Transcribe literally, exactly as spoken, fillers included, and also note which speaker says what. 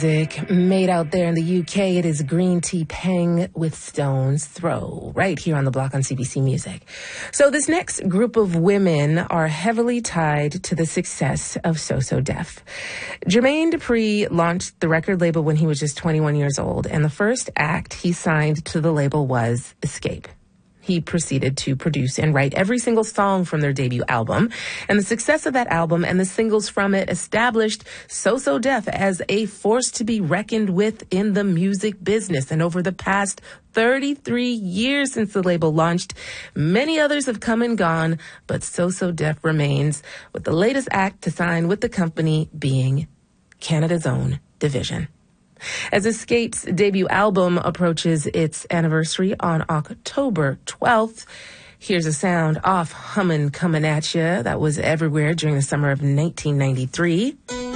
Speaker 1: Music made out there in the U K. It is Green Tea Peng with Stone's Throw, right here on the block on C B C Music. So this next group of women are heavily tied to the success of So So Def. Jermaine Dupri launched the record label when he was just twenty-one years old, and the first act he signed to the label was Escape. He proceeded to produce and write every single song from their debut album. And the success of that album and the singles from it established So So Def as a force to be reckoned with in the music business. And over the past thirty-three years since the label launched, many others have come and gone, but So So Def remains, with the latest act to sign with the company being Canada's own Division. As Escape's debut album approaches its anniversary on October twelfth, here's a sound off Hummin' Comin' At Ya that was everywhere during the summer of nineteen ninety-three.